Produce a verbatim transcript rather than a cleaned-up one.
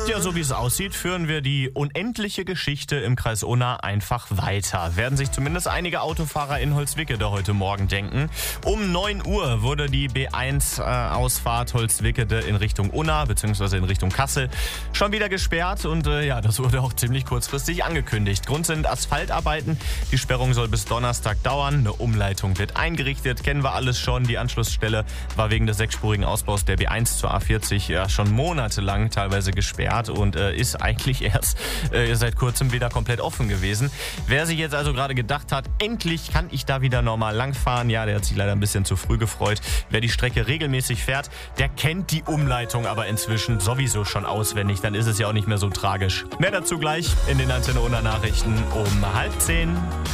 Ja, so wie es aussieht, führen wir die unendliche Geschichte im Kreis Unna einfach weiter. Werden sich zumindest einige Autofahrer in Holzwickede heute Morgen denken. Um neun Uhr wurde die B eins Ausfahrt Holzwickede in Richtung Unna bzw. in Richtung Kassel schon wieder gesperrt. Und äh, ja, das wurde auch ziemlich kurzfristig angekündigt. Grund sind Asphaltarbeiten. Die Sperrung soll bis Donnerstag dauern. Eine Umleitung wird eingerichtet. Kennen wir alles schon. Die Anschlussstelle war wegen des sechsspurigen Ausbaus der B eins zur A vierzig ja schon monatelang teilweise gesperrt und äh, ist eigentlich erst äh, seit kurzem wieder komplett offen gewesen. Wer sich jetzt also gerade gedacht hat, endlich kann ich da wieder normal langfahren, ja, der hat sich leider ein bisschen zu früh gefreut. Wer die Strecke regelmäßig fährt, der kennt die Umleitung aber inzwischen sowieso schon auswendig. Dann ist es ja auch nicht mehr so tragisch. Mehr dazu gleich in den Antenne Unna Nachrichten um halb zehn.